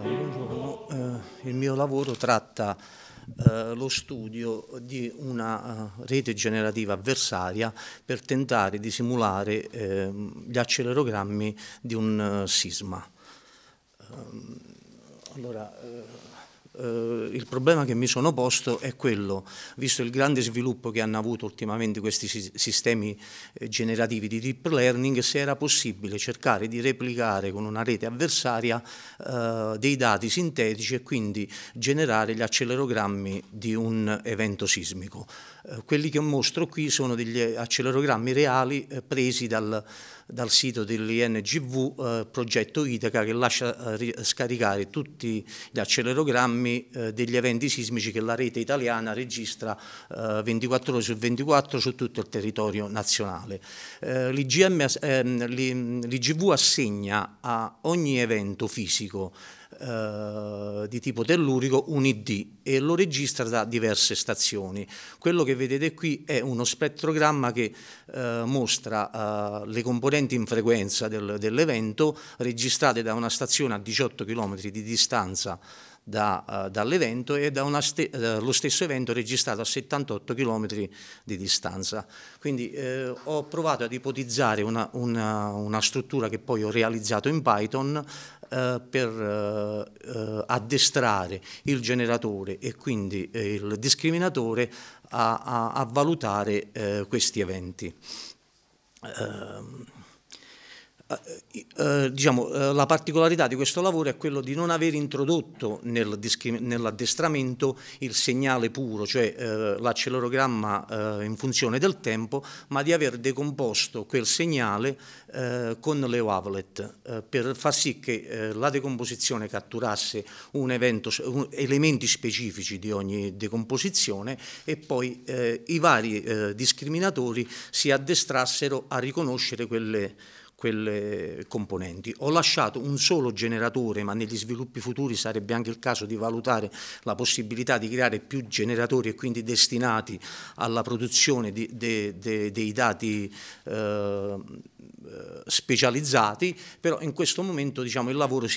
Buongiorno. Il mio lavoro tratta lo studio di una rete generativa avversaria per tentare di simulare gli accelerogrammi di un sisma. Il problema che mi sono posto è quello, visto il grande sviluppo che hanno avuto ultimamente questi sistemi generativi di deep learning, se era possibile cercare di replicare con una rete avversaria dei dati sintetici e quindi generare gli accelerogrammi di un evento sismico. Quelli che mostro qui sono degli accelerogrammi reali presi dal sito dell'INGV, progetto Itaca, che lascia scaricare tutti gli accelerogrammi degli eventi sismici che la rete italiana registra 24 ore su 24 su tutto il territorio nazionale. L'IGV assegna a ogni evento fisico di tipo tellurico un ID e lo registra da diverse stazioni. Quello che vedete qui è uno spettrogramma che mostra le componenti in frequenza dell'evento registrate da una stazione a 18 km di distanza dall'evento e da lo stesso evento registrato a 78 km di distanza. Quindi ho provato ad ipotizzare una struttura che poi ho realizzato in Python per addestrare il generatore e quindi il discriminatore a valutare questi eventi. La particolarità di questo lavoro è quello di non aver introdotto nell'addestramento il segnale puro, cioè l'accelerogramma in funzione del tempo, ma di aver decomposto quel segnale con le wavelet per far sì che la decomposizione catturasse elementi specifici di ogni decomposizione e poi i vari discriminatori si addestrassero a riconoscere quelle componenti. Ho lasciato un solo generatore, ma negli sviluppi futuri sarebbe anche il caso di valutare la possibilità di creare più generatori e quindi destinati alla produzione dei dati specializzati, però in questo momento il lavoro